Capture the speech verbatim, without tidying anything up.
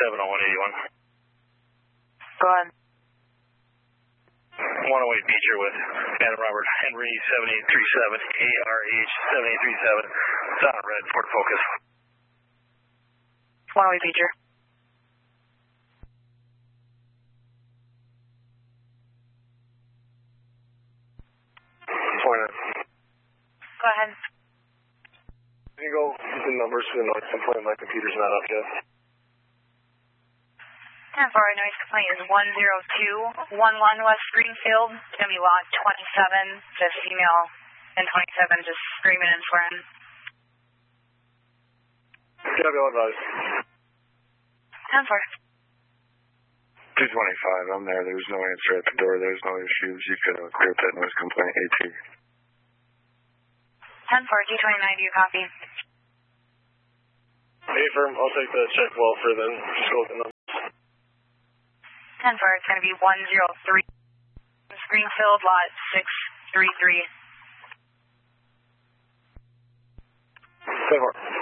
seven on one eighty-one. Go ahead. one oh eight Beecher with Adam Robert Henry seven eight three seven, A R H seven eight three seven. It's on red, Ford Focus. one oh eight Beecher. Point it. Go ahead. Can you go get the numbers for the noise complaint? My computer's not up yet. ten four, noise complaint is one zero two one one West Greenfield. It's going to be lot twenty-seven, the female, and twenty-seven just screaming and swearing. Yeah, Bill advised. ten four. two twenty-five, I'm there. There's no answer at the door. There's no issues. You could uh, clear up that noise complaint, AT. ten four, G twenty-nine, do you copy? Hey, firm, I'll take the check welfare then. Just go with the numbers. ten four, it's going to be one zero three, Greenfield, lot six three three. ten four.